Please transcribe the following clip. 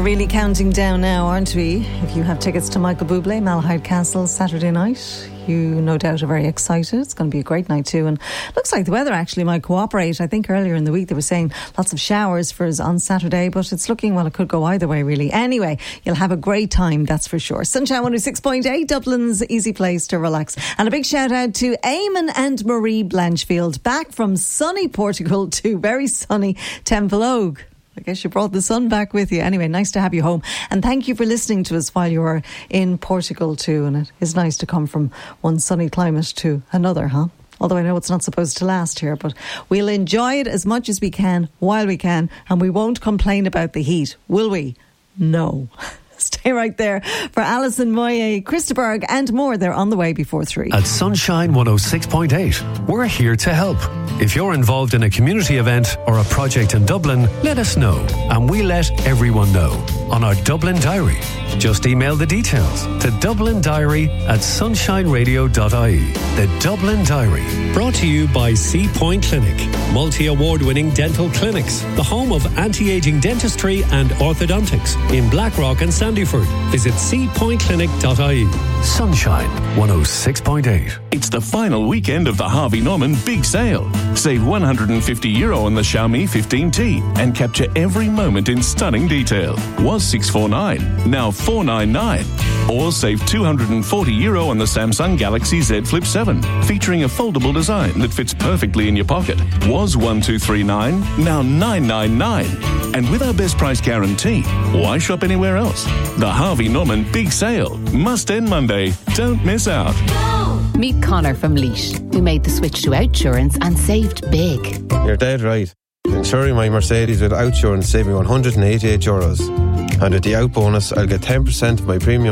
Really counting down now, aren't we? If you have tickets to Michael Bublé, Malahide Castle, Saturday night, you no doubt are very excited. It's going to be a great night too, and looks like the weather actually might cooperate. I think earlier in the week they were saying lots of showers for us on Saturday, but it's looking, well, it could go either way really. Anyway, you'll have a great time, that's for sure. Sunshine 106.8, Dublin's easy place to relax. And a big shout out to Eamon and Marie Blanchfield, back from sunny Portugal to very sunny Temple Ogue. I guess you brought the sun back with you. Anyway, nice to have you home. And thank you for listening to us while you were in Portugal too. And it is nice to come from one sunny climate to another, huh? Although I know it's not supposed to last here, but we'll enjoy it as much as we can while we can. And we won't complain about the heat, will we? No. Stay right there for Alison Moye, Christaberg and more. They're on the way before 3. At Sunshine 106.8, we're here to help. If you're involved in a community event or a project in Dublin, let us know, and we let everyone know on our Dublin Diary. Just email the details to dublindiary@sunshineradio.ie. The Dublin Diary, brought to you by Sea Point Clinic, multi-award-winning dental clinics, the home of anti-aging dentistry and orthodontics in Blackrock and Sandyford. Visit seapointclinic.ie. Sunshine 106.8. It's the final weekend of the Harvey Norman Big Sale. Save €150 on the Xiaomi 15T and capture every moment in stunning detail. Was $649, now $499. Or save €240 on the Samsung Galaxy Z Flip 7, featuring a foldable design that fits perfectly in your pocket. Was $1239, now $999. And with our best price guarantee, why shop anywhere else? The Harvey Norman Big Sale must end Monday. Don't miss out. Meet Connor from Leash, who made the switch to Outsurance and saved big. You're dead right. Insuring my Mercedes with Outsurance saved me €188. And with the out bonus, I'll get 10% of my premium